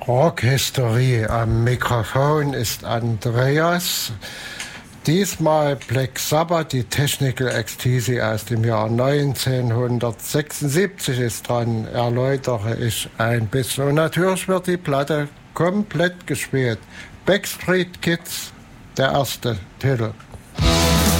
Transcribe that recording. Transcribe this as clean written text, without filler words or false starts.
Rockhistorie. Am Mikrofon ist Andreas. Diesmal Black Sabbath, die Technical Ecstasy aus dem Jahr 1976 ist dran, erläutere ich ein bisschen. Und natürlich wird die Platte komplett gespielt. Backstreet Kids, der erste Titel.